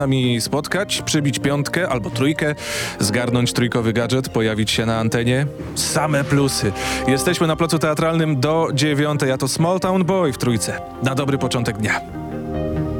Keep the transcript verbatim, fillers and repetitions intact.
nami spotkać, przybić piątkę albo trójkę, zgarnąć trójkowy gadżet, pojawić się na antenie. Same plusy. Jesteśmy na placu teatralnym do dziewiątej, a to Small Town Boy w trójce. Na dobry początek dnia.